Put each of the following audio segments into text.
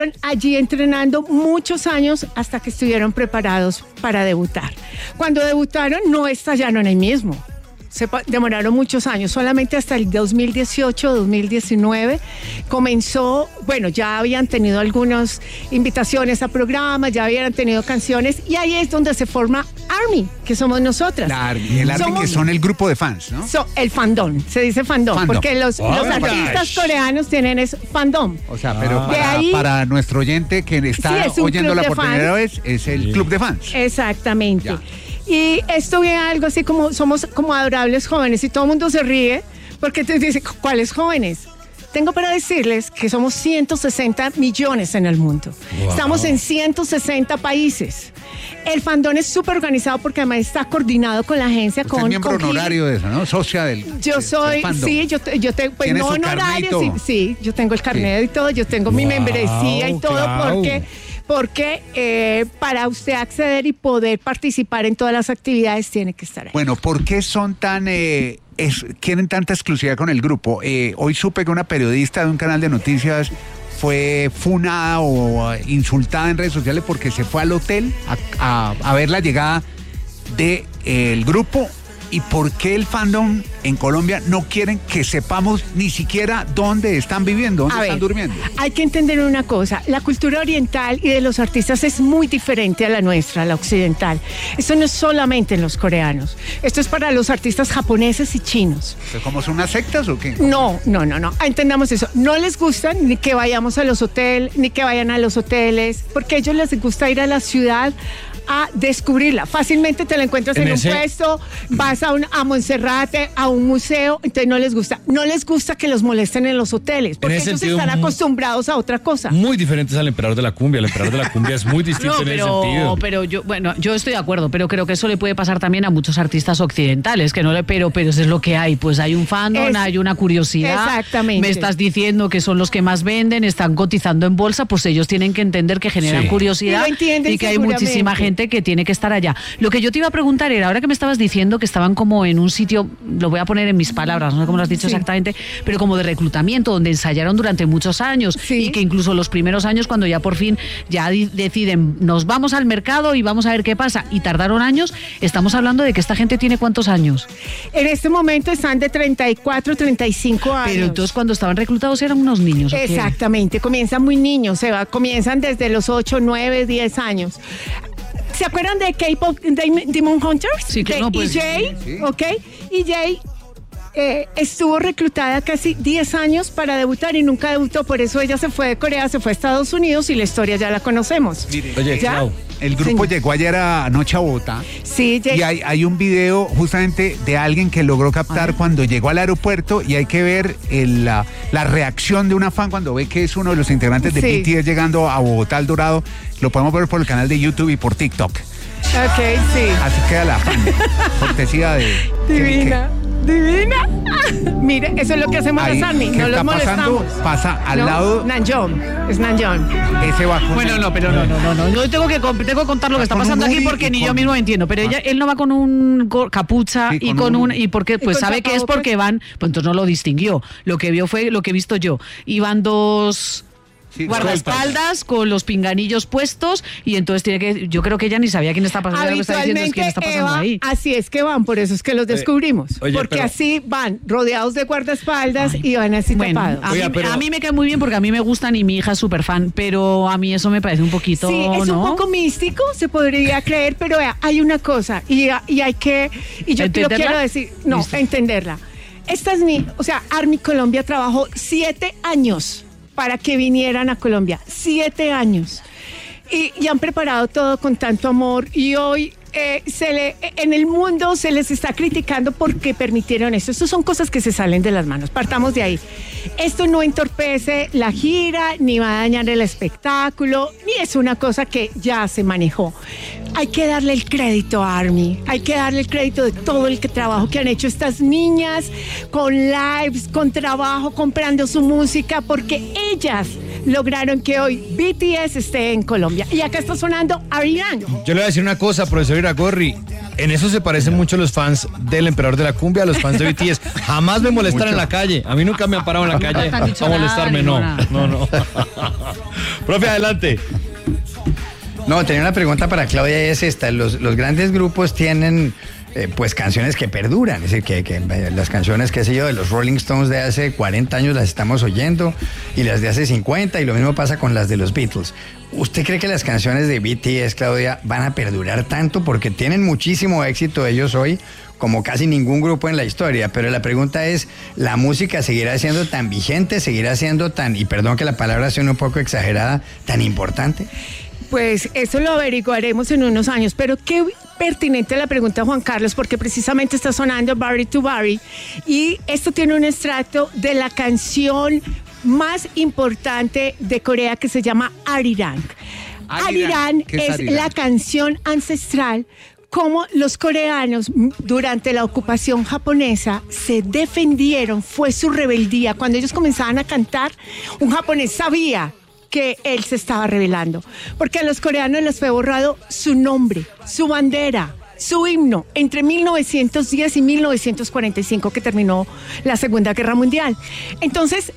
allí entrenando muchos años hasta que estuvieron preparados para debutar. Cuando debutaron no estallaron ahí mismo. Demoraron muchos años, solamente hasta el 2018, 2019 comenzó, bueno, ya habían tenido algunas invitaciones a programas, ya habían tenido canciones y ahí es donde se forma ARMY, que somos nosotras. El ARMY que son el grupo de fans, ¿no? El fandom, se dice fandom. Porque los artistas coreanos tienen es fandom. O sea, pero para nuestro oyente que está oyendo la primera vez, es el club de fans. Exactamente. Ya. Y esto viene algo así como somos como adorables jóvenes y todo el mundo se ríe porque te dice, ¿cuáles jóvenes? Tengo para decirles que somos 160 millones en el mundo. Wow. Estamos en 160 países. El fandom es súper organizado porque además está coordinado con la agencia. Usted es miembro honorario de eso, ¿no? Socia del soy, fandom. Sí, yo tengo, pues no honorario, sí, yo tengo el carnet y todo, yo tengo mi membresía y todo porque para usted acceder y poder participar en todas las actividades tiene que estar ahí. Bueno, ¿por qué son tan... quieren tanta exclusividad con el grupo? Hoy supe que una periodista de un canal de noticias fue funada o insultada en redes sociales porque se fue al hotel a ver la llegada del grupo. ¿Y por qué el fandom en Colombia no quieren que sepamos ni siquiera dónde están viviendo, dónde están durmiendo? Hay que entender una cosa, la cultura oriental y de los artistas es muy diferente a la nuestra, a la occidental. Esto no es solamente en los coreanos, esto es para los artistas japoneses y chinos. ¿Cómo son unas sectas o qué? No, entendamos eso. No les gusta ni que vayamos a los hoteles, ni que vayan a los hoteles, porque a ellos les gusta ir a la ciudad a descubrirla. Fácilmente te la encuentras en un puesto, vas a Monserrate, a un museo, entonces no les gusta. No les gusta que los molesten en los hoteles, porque ellos están acostumbrados a otra cosa. Muy diferentes al Emperador de la Cumbia. El Emperador de la Cumbia es muy distinto en ese sentido. Pero yo estoy de acuerdo, pero creo que eso le puede pasar también a muchos artistas occidentales, que no le, pero eso es lo que hay, pues hay un fandom, hay una curiosidad. Exactamente. Me estás diciendo que son los que más venden, están cotizando en bolsa, pues ellos tienen que entender que generan curiosidad y que hay muchísima gente que tiene que estar allá. Lo que yo te iba a preguntar era, ahora que me estabas diciendo que estaban como en un sitio, lo voy a poner en mis palabras, no sé cómo lo has dicho exactamente, pero como de reclutamiento, donde ensayaron durante muchos años y que incluso los primeros años, cuando ya por fin ya deciden, nos vamos al mercado y vamos a ver qué pasa, y tardaron años, estamos hablando de que esta gente tiene ¿cuántos años? En este momento están de 34, 35 años. Pero entonces cuando estaban reclutados eran unos niños. Exactamente, comienzan muy niños, comienzan desde los 8, 9, 10 años. ¿Se acuerdan de K-Pop Demon Hunters? Sí, que no, pues. EJ, ¿ok? EJ estuvo reclutada casi 10 años para debutar y nunca debutó, por eso ella se fue de Corea, se fue a Estados Unidos y la historia ya la conocemos. Oye, Clau, el grupo llegó ayer anoche a Bogotá. Sí, y hay un video justamente de alguien que logró captar cuando llegó al aeropuerto, y hay que ver la reacción de una fan cuando ve que es uno de los integrantes de BTS llegando a Bogotá, al Dorado. Lo podemos ver por el canal de YouTube y por TikTok. Ok, sí. Así queda la fan. Cortesía de... Divina. Mire, eso es lo que hacemos los ARMY, no los molestamos. Pasa al lado. Nanjeon, es Nanjeon. Ese va con... Bueno, pero no. Yo tengo que contar lo que está pasando aquí porque ni yo mismo entiendo. Pero él no va con un capucha y porque pues sabe que es porque van, pues entonces no lo distinguió. Lo que vio fue lo que he visto yo. Iban dos guardaespaldas con los pinganillos puestos y entonces yo creo que ella ni sabía quién está pasando. Habitualmente, ahí. Así es que van, por eso es que los descubrimos. Porque así van rodeados de guardaespaldas y van así tapados. A mí me cae muy bien porque a mí me gustan y mi hija es súper fan, pero a mí eso me parece un poquito... Sí, es un poco místico, se podría creer, pero hay una cosa y hay que... Y yo te lo quiero decir, entenderla. ARMY Colombia trabajó 7 años para que vinieran a Colombia, 7 años. Y han preparado todo con tanto amor y hoy en el mundo se les está criticando porque permitieron esto. Estas son cosas que se salen de las manos, partamos de ahí. Esto no entorpece la gira, ni va a dañar el espectáculo, ni es una cosa que ya se manejó. Hay que darle el crédito a ARMY, hay que darle el crédito de todo el trabajo que han hecho estas niñas, con lives, con trabajo, comprando su música, porque ellas lograron que hoy BTS esté en Colombia. Y acá está sonando Ariane. Yo le voy a decir una cosa, profesor Iragorri. En eso se parecen mucho los fans del Emperador de la Cumbia a los fans de BTS. Jamás me molestan en la calle. A mí nunca me han parado en la calle a molestarme. No. Profe, adelante. No, tenía una pregunta para Claudia y es esta. Los grandes grupos tienen pues canciones que perduran, es decir, que las canciones, qué sé yo, de los Rolling Stones de hace 40 años las estamos oyendo y las de hace 50 y lo mismo pasa con las de los Beatles. ¿Usted cree que las canciones de BTS, Claudia, van a perdurar tanto? Porque tienen muchísimo éxito ellos hoy, como casi ningún grupo en la historia, pero la pregunta es, ¿la música seguirá siendo tan vigente, seguirá siendo tan, y perdón que la palabra sea un poco exagerada, tan importante? Pues eso lo averiguaremos en unos años, pero qué pertinente la pregunta, Juan Carlos, porque precisamente está sonando Barry to Barry y esto tiene un extracto de la canción más importante de Corea que se llama Arirang. Arirang es la canción ancestral cómo los coreanos durante la ocupación japonesa se defendieron, fue su rebeldía. Cuando ellos comenzaban a cantar, un japonés sabía que él se estaba rebelando, porque a los coreanos les fue borrado su nombre, su bandera, su himno, entre 1910 y 1945, que terminó la Segunda Guerra Mundial. Entonces,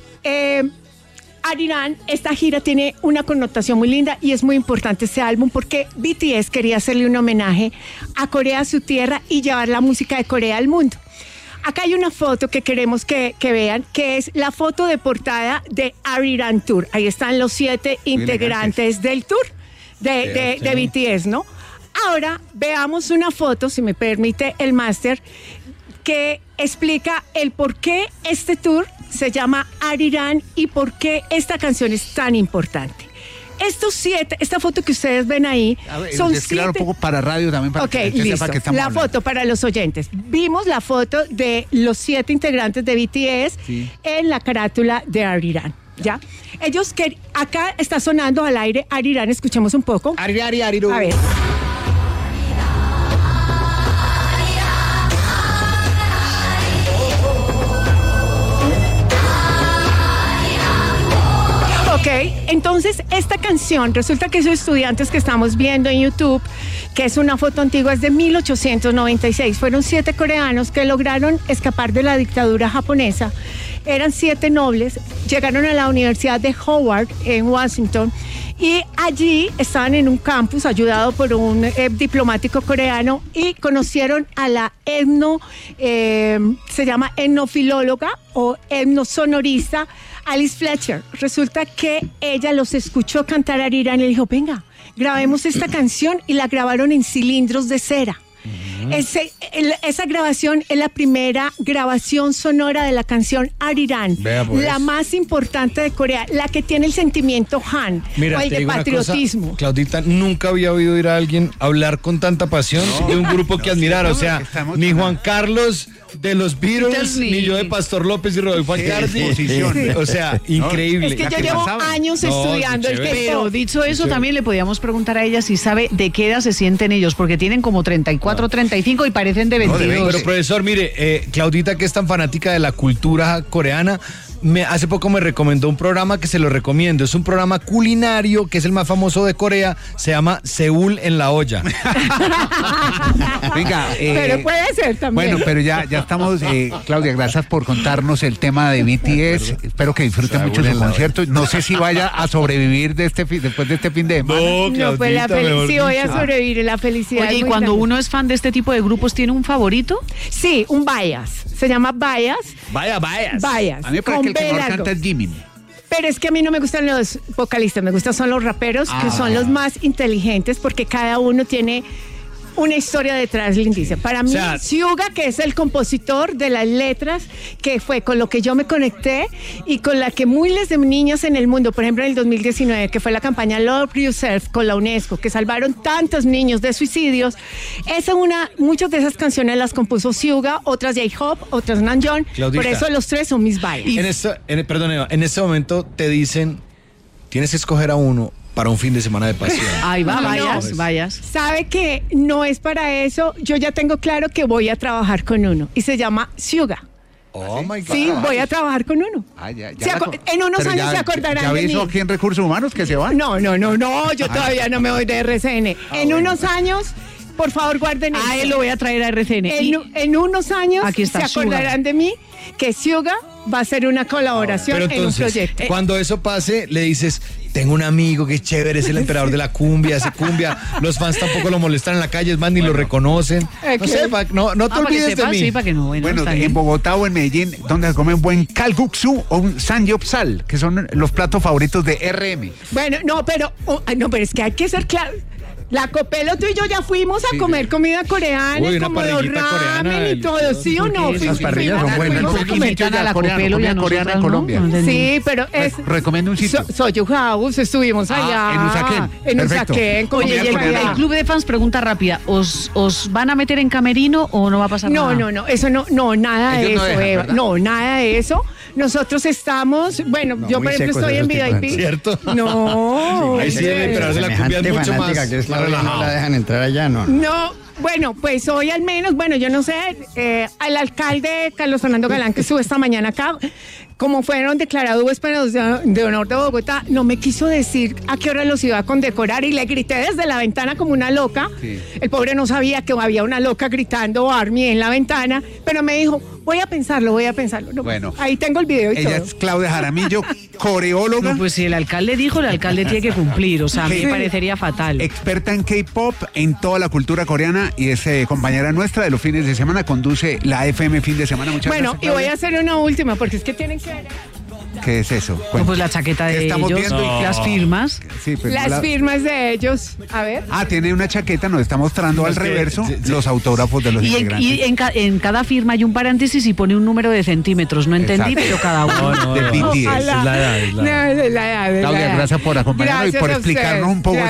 Arirang, esta gira tiene una connotación muy linda y es muy importante este álbum porque BTS quería hacerle un homenaje a Corea, su tierra, y llevar la música de Corea al mundo. Acá hay una foto que queremos que vean, que es la foto de portada de Arirang Tour. Ahí están los 7 integrantes del tour de BTS, ¿no? Ahora veamos una foto, si me permite el máster, que explica el por qué este tour se llama Arirang y por qué esta canción es tan importante. Estos 7, esta foto que ustedes ven ahí, son 7. Claro, un poco para radio también, para que listo. Que estamos hablando. Foto para los oyentes. Vimos la foto de los 7 integrantes de BTS en la carátula de Arirang, ¿ya? Ellos que acá está sonando al aire Arirang, escuchemos un poco. A ver. Ok, entonces esta canción, resulta que esos estudiantes que estamos viendo en YouTube, que es una foto antigua, es de 1896. Fueron 7 coreanos que lograron escapar de la dictadura japonesa. Eran 7 nobles, llegaron a la Universidad de Howard en Washington y allí estaban en un campus ayudado por un diplomático coreano y conocieron a la se llama etnofilóloga o etnosonorista Alice Fletcher. Resulta que ella los escuchó cantar Arirang y le dijo, venga, grabemos esta canción, y la grabaron en cilindros de cera. Esa grabación es la primera grabación sonora de la canción Arirang, la más importante de Corea, la que tiene el sentimiento Han, o el de patriotismo. Cosa, Claudita, nunca había oído ir a alguien hablar con tanta pasión de un grupo que admirara, o sea, ni Juan Carlos de los Beatles, ni yo de Pastor López y Rodolfo Alcardi. O sea, increíble. Es que yo llevo años estudiando el texto. Pero dicho eso, también le podíamos preguntar a ella si sabe de qué edad se sienten ellos, porque tienen como 34, 35 y parecen de 22. Pero profesor, mire, Claudita, que es tan fanática de la cultura coreana, hace poco me recomendó un programa que se lo recomiendo. Es un programa culinario que es el más famoso de Corea. Se llama Seúl en la olla. Venga. Pero puede ser también. Bueno, pero ya estamos, Claudia, gracias por contarnos el tema de BTS. Espero que disfruten mucho su concierto. No sé si vaya a sobrevivir después de este fin de semana. No, pues sí voy a sobrevivir, la felicidad. Oye, y cuando uno es fan de este tipo de grupos, ¿tiene un favorito? Sí, un Bias. Se llama Bias. Bias. A mí me parece que el que mejor canta es Jimin. Pero es que a mí no me gustan los vocalistas, me gustan son los raperos, que son los más inteligentes, porque cada uno tiene una historia detrás lindísima. Para mí, Suga, que es el compositor de las letras, que fue con lo que yo me conecté y con la que miles de niños en el mundo, por ejemplo en el 2019, que fue la campaña Love Yourself con la UNESCO, que salvaron tantos niños de suicidios, muchas de esas canciones las compuso Suga, otras J-Hope, otras Namjoon. Por eso los 3 son mis bailes. Perdón, Eva, en este momento te dicen, tienes que escoger a uno para un fin de semana de pasión. Ahí va, vayas. Sabe que no es para eso. Yo ya tengo claro que voy a trabajar con uno y se llama Suga. Oh my God. Sí, voy a trabajar con uno. En unos años se acordarán de mí. ¿Ya avisó aquí en Recursos Humanos que se va? No, yo todavía no me voy de RCN. En unos años, por favor, guarden a él lo voy a traer a RCN. En unos años se acordarán de mí que Suga va a hacer una colaboración en un proyecto. Cuando eso pase, le dices, tengo un amigo que es chévere, es el emperador de la cumbia, hace cumbia, los fans tampoco lo molestan en la calle, es más, ni lo reconocen. No sé, no te olvides de mí. Sí, para que no, bueno, en Bogotá o en Medellín, donde se come un buen calguksu o un samgyeopsal, que son los platos favoritos de RM. Bueno, pero es que hay que ser claro. La Copelo, tú y yo ya fuimos a comer comida coreana, como los ramen y todo, ¿sí o no? Las parrillas son buenas. A la Copelo y a coreana en Colombia. Sí, pero es... Recomiendo un sitio. Soju House, estuvimos allá. En Usaquén. En Usaquén. Oye, el club de fans, pregunta rápida, ¿os van a meter en camerino o no va a pasar nada? No, eso no, nada de eso, Eva. No, nada de eso. Nosotros estamos, yo por ejemplo estoy en VIP. ¿Cierto? No. Ahí sí, pero de la cumbia es mucho más. Que es no la dejan entrar allá, ¿no? No, bueno, pues hoy al menos, yo no sé, al alcalde Carlos Fernando Galán, que estuvo esta mañana acá, como fueron declarados huéspedes de honor de Bogotá, no me quiso decir a qué hora los iba a condecorar y le grité desde la ventana como una loca. Sí. El pobre no sabía que había una loca gritando Army en la ventana, pero me dijo, voy a pensarlo. No, bueno, ahí tengo el video y ella todo. Es Claudia Jaramillo, coreóloga. No, pues si el alcalde dijo, el alcalde tiene que cumplir, o sea, a mí me parecería fatal. Experta en K-pop, en toda la cultura coreana y es compañera nuestra de los fines de semana, conduce la FM Fin de Semana. Muchas gracias. Bueno, y voy a hacer una última, porque es que tienen que... ¿Qué es eso? No, pues la chaqueta de ellos, las firmas. Sí, pues las firmas de ellos. A ver. Tiene una chaqueta, nos está mostrando al reverso los autógrafos de los integrantes. Y en cada firma hay un paréntesis y pone un número de centímetros. No entendí, pero cada uno. De BTS. Es la edad. Claudia, gracias por acompañarnos y por explicarnos un poco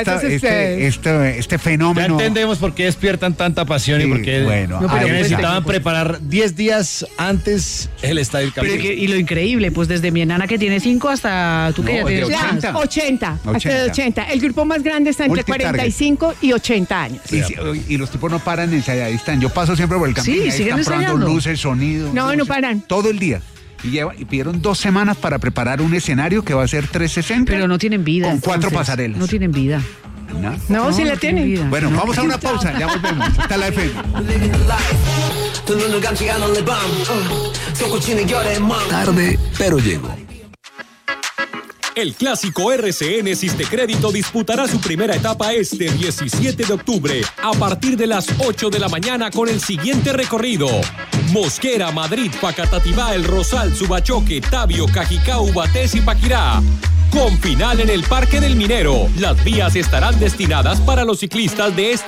este fenómeno. Ya entendemos por qué despiertan tanta pasión y por qué necesitaban preparar 10 días antes el Estadio Campeón. Y lo increíble, pues desde mi enana que tiene 5 hasta tú que ya tienes 80. Hasta de 80. El grupo más grande está entre 45 y 80 años. Y los tipos no paran en ensayar, ahí están. Yo paso siempre por el camino. Sí, siguen están probando ensayando. luces, sonido. No paran. Todo el día. Y pidieron 2 semanas para preparar un escenario que va a ser 360. Pero no tienen vida. Con 4 pasarelas. No tienen vida. No, sí la tienen. Vida. Bueno, vamos a una pausa, ya volvemos. Hasta la FM. Tarde, pero llego. El clásico RCN Sistecrédito disputará su primera etapa este 17 de octubre a partir de las 8 de la mañana con el siguiente recorrido: Mosquera, Madrid, Facatativá, El Rosal, Subachoque, Tabio, Cajicá, Ubatés y Paquirá. Con final en el Parque del Minero. Las vías estarán destinadas para los ciclistas de este